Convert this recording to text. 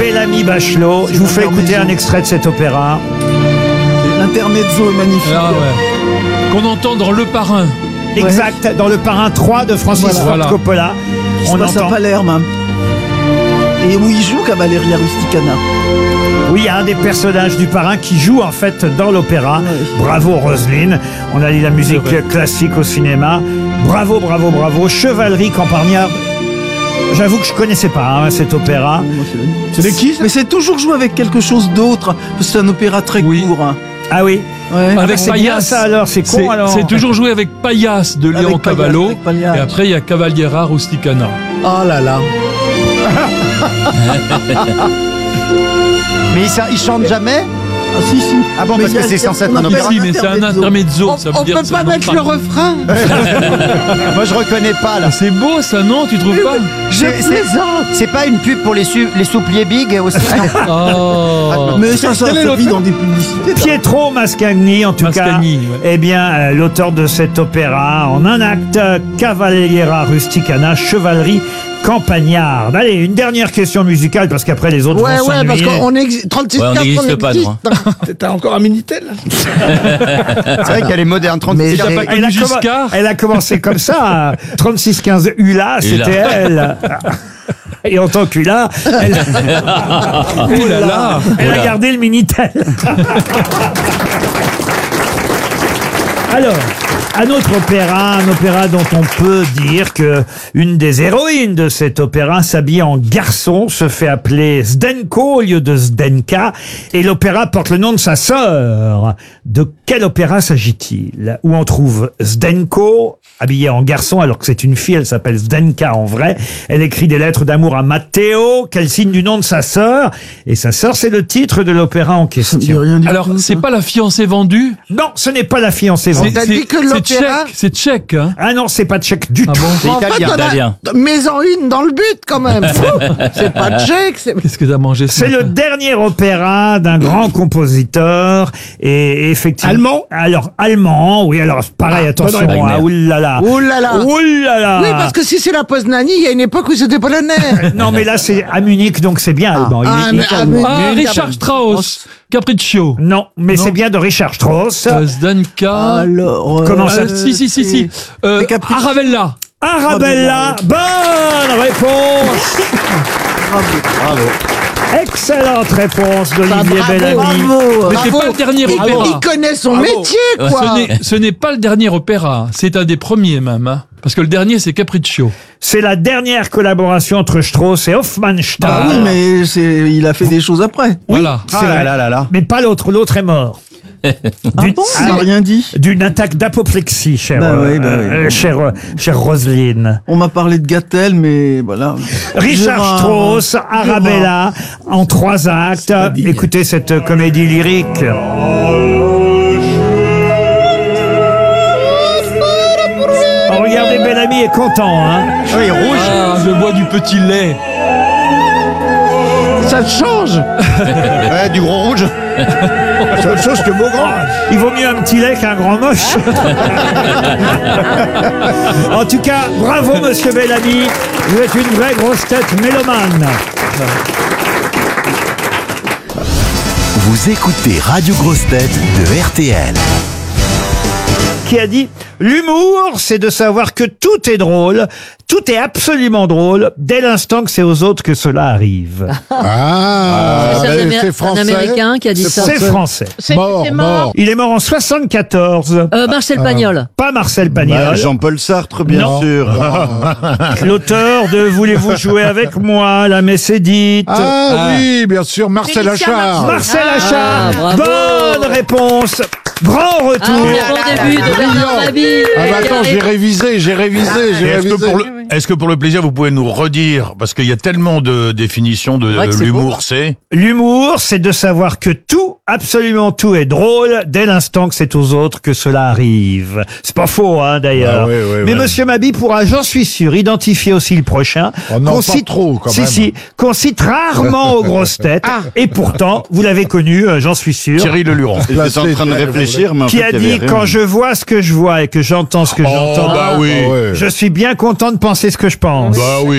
Bellamy Bachelot. Je vous fais écouter un extrait de cet opéra. L'intermezzo est magnifique. Ah ouais. Qu'on entend dans Le Parrain. Exact, dans Le Parrain 3 de Francis Ford Coppola. On entend à Palerme. Et où il joue Cavalleria Rusticana. Oui, il y a un des personnages du Parrain qui joue en fait dans l'opéra. Bravo Roselyne. On a dit la musique classique au cinéma. Bravo, bravo, bravo. Chevalerie campagnarde. J'avoue que je connaissais pas cet opéra. C'est de qui ça? Mais c'est toujours joué avec quelque chose d'autre. C'est un opéra très court. Hein. Ah oui. Ouais. Avec c'est bien ça alors, c'est con alors. C'est toujours joué avec Paillasse de Léon Cavallo. Et après il y a Cavalliera Rusticana. Oh là là. Mais il chante jamais? Ah si. Ah bon, parce que c'est censé être un opéra. Si, mais c'est un intermezzo. On peut pas mettre le refrain. Moi je reconnais pas là. C'est beau ça, non? Tu trouves pas? C'est pas une pub pour les soupliers big aussi? Oh. Mais ça vit dans des publicités. Pietro Mascagni, en tout cas. Eh bien, l'auteur de cet opéra, en un acte, Cavalleria Rusticana, chevalerie campagnarde. Allez, une dernière question musicale, parce qu'après les autres vont s'ennuyer. Parce qu'on existe. 36 on n'existe pas, nous. T'as encore un Minitel? C'est vrai qu'elle est moderne, 36. Elle a commencé comme ça. 3615 Hula, c'était elle. Et en tant qu'Hula, elle a gardé le Minitel. Alors, un autre opéra, un opéra dont on peut dire que une des héroïnes de cet opéra s'habille en garçon, se fait appeler Zdenko au lieu de Zdenka, et l'opéra porte le nom de sa sœur. De quel opéra s'agit-il? Où on trouve Zdenko, habillée en garçon, alors que c'est une fille, elle s'appelle Zdenka en vrai. Elle écrit des lettres d'amour à Matteo, qu'elle signe du nom de sa sœur, et sa sœur, c'est le titre de l'opéra en question. Alors, c'est pas La fiancée vendue? Non, ce n'est pas La fiancée vendue. T'as dit que l'opéra... C'est tchèque, hein? Ah non, c'est pas tchèque du tout. C'est italien. Mets-en une dans le but, quand même. C'est pas tchèque. Qu'est-ce que t'as mangé? C'est le dernier opéra d'un grand compositeur et effectivement... Allemand? Alors, allemand, oui, alors pareil, attention, oulala. Oulala. Oulala. Oui, parce que si c'est la Poznanie, il y a une époque où c'était polonais. Non, mais là, c'est à Munich, donc c'est bien allemand. Richard Strauss, Capriccio. Non, mais c'est bien de Richard Strauss. Zdenka. Alors... Comment ça? Si. Aravella. Arabella, bonne réponse. Bravo. Excellente réponse d'Olivier Bellamy. Mais c'est pas le dernier opéra. Il connaît son métier, quoi. Ce n'est pas le dernier opéra, c'est un des premiers même. Hein. Parce que le dernier, c'est Capriccio. C'est la dernière collaboration entre Strauss et Hofmannsthal. Ah oui, mais il a fait des choses après. Voilà. C'est vrai. Mais pas l'autre est mort. Il n'a rien dit. D'une attaque d'apoplexie, chère Roselyne. On m'a parlé de Gattel, mais voilà. Richard Strauss, Arabella, en 3 actes. Écoutez cette comédie lyrique. Oh, regardez, Bellamy est content, hein. Oui, rouge. Ah, je bois du petit lait. Ça te change. Ouais, du gros rouge. C'est autre chose que beau grand. Il vaut mieux un petit lait qu'un grand moche. En tout cas, bravo monsieur Bellamy. Vous êtes une vraie grosse tête mélomane. Vous écoutez Radio Grosse Tête de RTL. Qui a dit « L'humour, c'est de savoir que tout est drôle, tout est absolument drôle, dès l'instant que c'est aux autres que cela arrive. » C'est un Américain qui a dit ça. C'est français. Mort. Il est mort en 74. Marcel Pagnol. Pas Marcel Pagnol. Jean-Paul Sartre, bien sûr. L'auteur de « Voulez-vous jouer avec moi ?» La messe est dite. Oui, bien sûr, Marcel Achard. Marcel Achard. Bravo. Bonne réponse. Grand retour. Bon début de Bernard Mabille. Attends, j'ai révisé. Est-ce que pour le plaisir, vous pouvez nous redire, parce qu'il y a tellement de définitions de l'humour, c'est... L'humour, c'est de savoir que tout, absolument tout est drôle dès l'instant que c'est aux autres que cela arrive. C'est pas faux, hein, d'ailleurs. Mais monsieur Mabille pourra, j'en suis sûr, identifier aussi le prochain. Oh non, pas trop, quand même. Qu'on cite rarement aux grosses têtes. Et pourtant, vous l'avez connu, j'en suis sûr. Thierry Leluron. J'étais en train de réfléchir, mais en qui fait, a il y dit avait quand rien. je vois ce que je vois et que j'entends ce que j'entends, bah oui. je suis bien content de penser ce que je pense. Bah oui.